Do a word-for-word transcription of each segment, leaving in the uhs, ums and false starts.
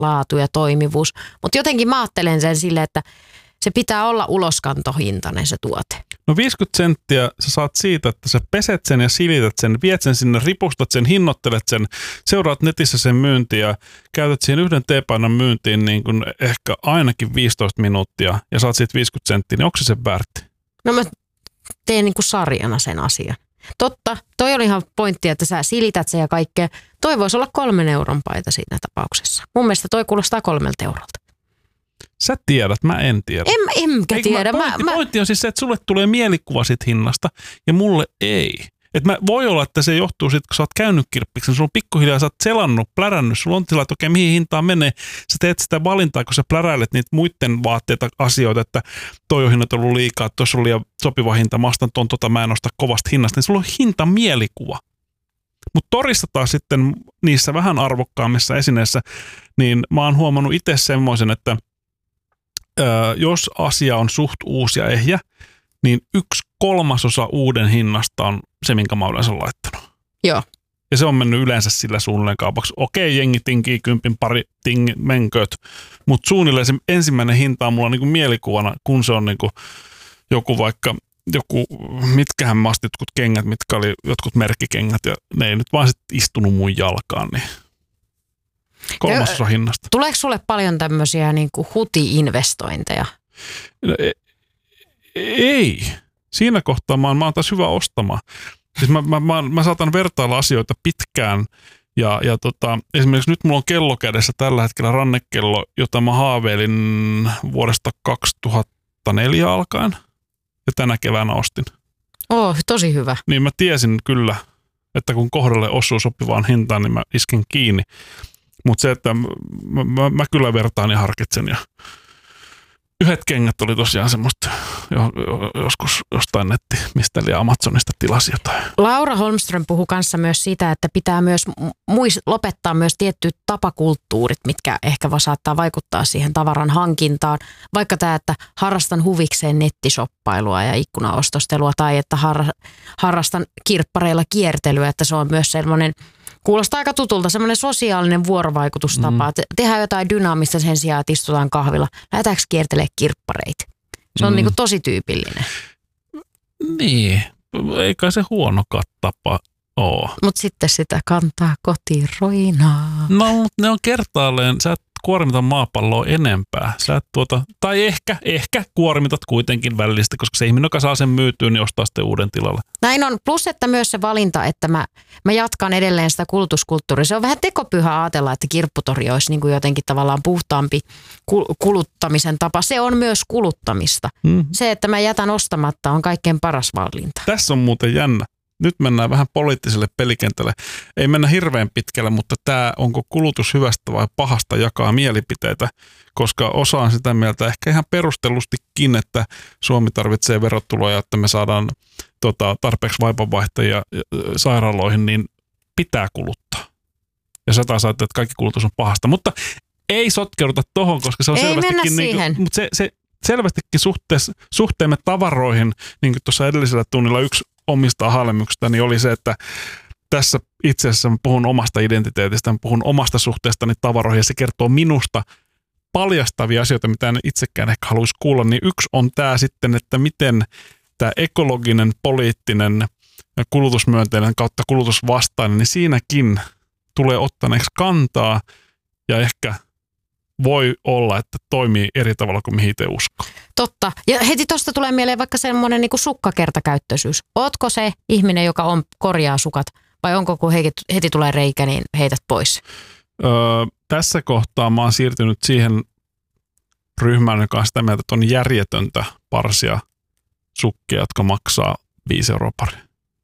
laatu ja toimivuus. Mutta jotenkin mä ajattelen sen silleen, että se pitää olla uloskantohintainen se tuote. No viisikymmentä senttiä sä saat siitä, että sä peset sen ja silität sen, viet sen sinne, ripustat sen, hinnoittelet sen, seuraat netissä sen myyntiä ja käytät siihen yhden teepainon myyntiin niin kuin ehkä ainakin viisitoista minuuttia ja saat siitä viisikymmentä senttiä, niin onko se sen väärti? No mä teen niin kuin sarjana sen asian. Totta, toi oli ihan pointti, että sä silität sen ja kaikkea. Toi voisi olla kolmen euron paita siinä tapauksessa. Mun mielestä toi kuulostaa kolmelta eurolta. Sä tiedät, mä en tiedä. En, enkä Eikö tiedä. Mä, pointti, mä, pointti on siis se, että sulle tulee mielikuva siitä hinnasta ja mulle ei. Et mä, voi olla, että se johtuu siitä, kun sä oot käynyt kirppiksen, sulla on pikkuhiljaa, sä oot selannut, plärännyt, sulla on tila, että okei, mihin hintaan menee. Sä teet sitä valintaa, kun sä pläräilet niitä muiden vaatteita, asioita, että toi on hinnat ollut liikaa, että tuossa on liian sopiva hinta, mä ostan ton, tota, mä en osta kovasta hinnasta, niin sulla on hinta mielikuva. Mutta torissa taas sitten niissä vähän arvokkaammissa esineissä, niin mä oon huomannut itse semmoisen, että ö, jos asia on suht uusi ja ehjä, niin yksi kolmasosa uuden hinnasta on se, minkä mä olen sen laittanut. Joo. Ja se on mennyt yleensä sillä suunnilleen kaupaksi. Okei, jengi tinkii kympin pari ting, menköt, mutta suunnilleen se ensimmäinen hinta on mulla niinku mielikuvana, kun se on niinku joku vaikka, joku, mitkähän mä astin jotkut kengät, mitkä oli jotkut merkkikengät ja ne ei nyt vaan sit istunut mun jalkaan, niin kolmasosa hinnasta. Tuleeko sulle paljon tämmöisiä niinku huti-investointeja? No, ei, ei. Siinä kohtaa mä oon, mä oon taas hyvä ostamaan. Siis mä, mä, mä, mä saatan vertailla asioita pitkään ja, ja tota, esimerkiksi nyt mulla on kello kädessä tällä hetkellä rannekello, jota mä haaveilin vuodesta kaksituhattaneljä alkaen ja tänä keväänä ostin. Oh, tosi hyvä. Niin mä tiesin kyllä, että kun kohdalle osuu sopivaan hintaan, niin mä isken kiinni. Mutta se, että mä, mä, mä kyllä vertaan ja harkitsen ja yhdet kengät oli tosiaan semmoista jo, joskus jostain netti, mistä eli Amazonista tilasi jotain. Laura Holmström puhui kanssa myös siitä, että pitää myös muis, lopettaa myös tiettyt tapakulttuurit, mitkä ehkä saattaa vaikuttaa siihen tavaran hankintaan. Vaikka tämä, että harrastan huvikseen nettisoppailua ja ikkunaostostelua tai että har, harrastan kirppareilla kiertelyä, että se on myös sellainen, kuulostaa aika tutulta, semmoinen sosiaalinen vuorovaikutustapa. Mm. Tehdään jotain dynaamista sen sijaan, että istutaan kahvilla. Lähdetäänkö kiertelemään kirppareita? Se on mm. niinku tosi tyypillinen. Niin, eikä se huonokaan tapa ole. Mutta sitten sitä kantaa kotiin roinaa. No, mutta ne on kertaalleen, sä et kuormita maapalloa enempää. Sä et tuota, tai ehkä, ehkä kuormitat kuitenkin välillisesti, koska se ihminen, joka saa sen myytyä, niin ostaa sitten uuden tilalle. Näin on. Plus, että myös se valinta, että mä, mä jatkan edelleen sitä kulutuskulttuuria. Se on vähän tekopyhä ajatella, että kirpputori olisi niin kuin jotenkin tavallaan puhtaampi kuluttamisen tapa. Se on myös kuluttamista. Mm. Se, että mä jätän ostamatta, on kaikkein paras valinta. Tässä on muuten jännä. Nyt mennään vähän poliittiselle pelikentälle. Ei mennä hirveän pitkälle, mutta tämä onko kulutus hyvästä vai pahasta jakaa mielipiteitä, koska osa on sitä mieltä ehkä ihan perustellustikin, että Suomi tarvitsee verotuloja, että me saadaan tota, tarpeeksi vaipanvaihtajia sairaaloihin, niin pitää kuluttaa. Ja sä taas ajattelet, että kaikki kulutus on pahasta, mutta ei sotkeuduta tohon, koska se on ei selvästikin, niin kuin, mutta se, se selvästikin suhteemme tavaroihin, niin kuin tuossa edellisellä tunnilla yksi omista aha-lemyksistä, niin oli se, että tässä itse asiassa mä puhun omasta identiteetistä, mä puhun omasta suhteestani tavaroihin ja se kertoo minusta paljastavia asioita, mitä en itsekään ehkä haluaisi kuulla, niin yksi on tämä sitten, että miten tämä ekologinen, poliittinen, kulutusmyönteinen kautta kulutusvastainen, niin siinäkin tulee ottaneeksi kantaa ja ehkä voi olla, että toimii eri tavalla kuin mihin itse uskoo. Totta. Ja heti tuosta tulee mieleen vaikka semmoinen niin kuin sukkakertakäyttöisyys. Ootko se ihminen, joka on, korjaa sukat, vai onko kun heti, heti tulee reikä, niin heität pois? Öö, tässä kohtaa mä oon siirtynyt siihen ryhmään, joka on sitä mieltä, että on järjetöntä parsia sukkia, jotka maksaa viisi euroa pari.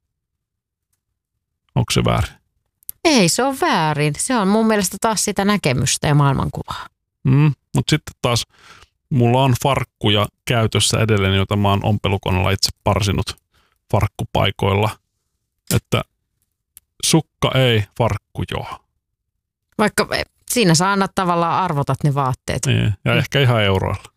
Onko se väärin? Ei, se on väärin. Se on mun mielestä taas sitä näkemystä ja maailmankuvaa. Mm, mutta sitten taas mulla on farkkuja käytössä edelleen, joita mä oon ompelukoneella itse parsinut farkkupaikoilla. Että sukka ei, farkku joo. Vaikka siinä sä annat tavallaan arvotat ne vaatteet. Niin, ja ehkä ihan euroilla.